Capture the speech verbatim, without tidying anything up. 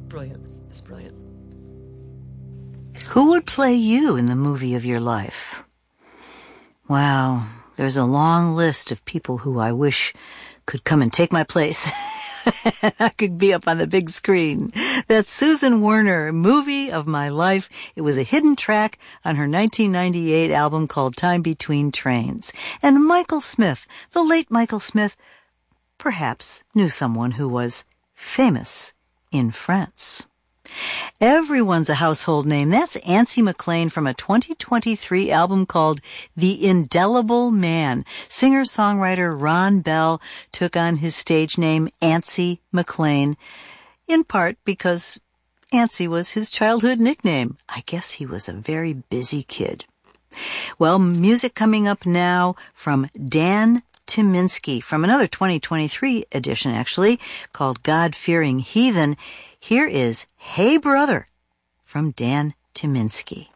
brilliant. It's brilliant. Who would play you in the movie of your life? Wow, there's a long list of people who I wish could come and take my place. I could be up on the big screen. That's Susan Werner, Movie of My Life. It was a hidden track on her nineteen ninety-eight album called Time Between Trains. And Michael Smith, the late Michael Smith, perhaps knew someone who was famous in France. Everyone's a household name. That's Antsy McLean from a twenty twenty-three album called The Indelible Man. Singer-songwriter Ron Bell took on his stage name Antsy McLean, in part because Antsy was his childhood nickname. I guess he was a very busy kid. Well, music coming up now from Dan Tyminski from another twenty twenty-three edition, actually, called God-Fearing Heathen. Here is Hey Brother from Dan Tyminski.